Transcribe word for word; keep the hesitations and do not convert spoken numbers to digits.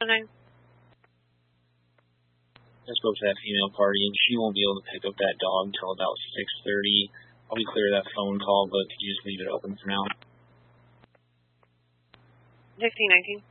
nine. I spoke to that female party, and she won't be able to pick up that dog until about six thirty. I'll be clear of that phone call, but could you just leave it open for now? sixteen nineteen.